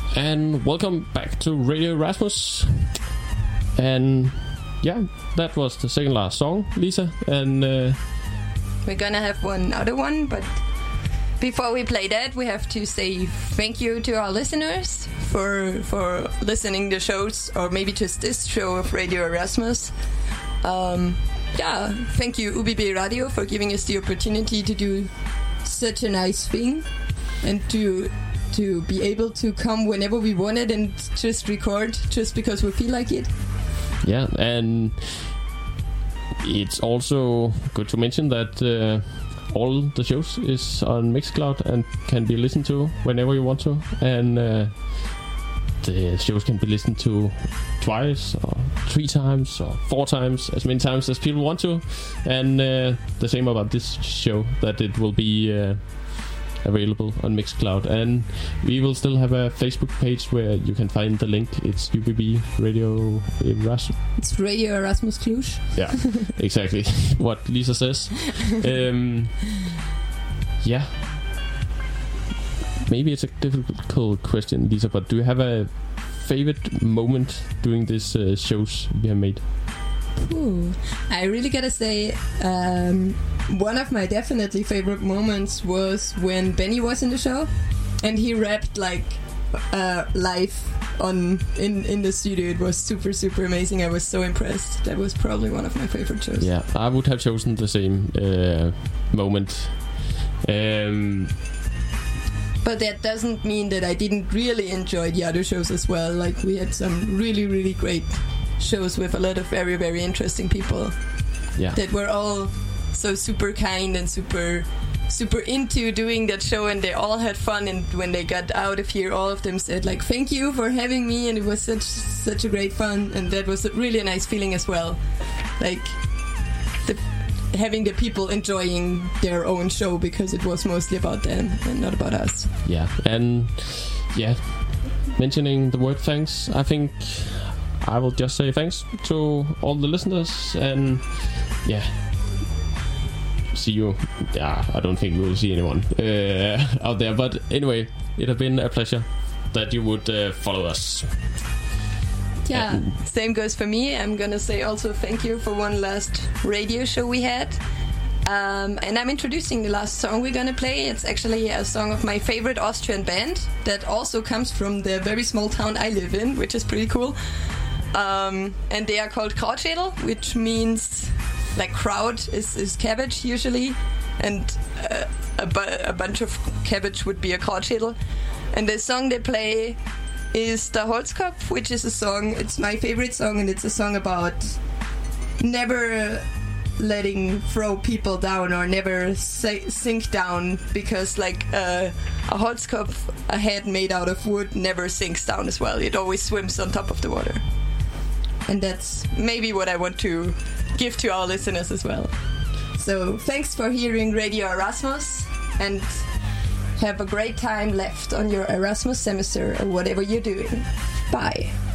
And welcome back to Radio Erasmus. And yeah, that was the second last song, Lisa. And we're gonna have one other one, but before we play that, we have to say thank you to our listeners for listening to shows, or maybe just this show of Radio Erasmus. Thank you UBB Radio for giving us the opportunity to do such a nice thing and to be able to come whenever we wanted and just record just because we feel like it. Yeah, and it's also good to mention that all the shows is on Mixcloud and can be listened to whenever you want to, and the shows can be listened to twice or 3 times or 4 times, as many times as people want to. And the same about this show, that it will be available on Mixcloud, and we will still have a Facebook page where you can find the link. It's UBB Radio Erasmus. It's Radio Erasmus Cluj. Yeah, exactly what Lisa says. Yeah, maybe it's a difficult question, Lisa, but do you have a favorite moment during these shows we have made? Ooh, I really gotta say, one of my definitely favorite moments was when Benny was in the show and he rapped like live in the studio. It was super, super amazing. I was so impressed. That was probably one of my favorite shows. Yeah, I would have chosen the same moment. But that doesn't mean that I didn't really enjoy the other shows as well. Like, we had some really, really great shows with a lot of very, very interesting people that were all so super kind and super into doing that show, and they all had fun. And when they got out of here, all of them said like, thank you for having me, and it was such a great fun. And that was really a nice feeling as well, like having the people enjoying their own show, because it was mostly about them and not about us. Mentioning the word thanks, I think I will just say thanks to all the listeners, and see you. I don't think we'll see anyone out there, but anyway, it has been a pleasure that you would follow us. Yeah, same goes for me. I'm gonna say also thank you for one last radio show we had. And I'm introducing the last song we're gonna play. It's actually a song of my favorite Austrian band that also comes from the very small town I live in, which is pretty cool. And they are called Krautschädel, which means like kraut is cabbage usually, and a bunch of cabbage would be a Krautschädel. And the song they play is Der Holzkopf, which is a song, it's my favorite song, and it's a song about never throw people down or never sink down, because like a Holzkopf, a head made out of wood, never sinks down as well. It always swims on top of the water. And that's maybe what I want to give to our listeners as well. So thanks for hearing Radio Erasmus, and have a great time left on your Erasmus semester or whatever you're doing. Bye.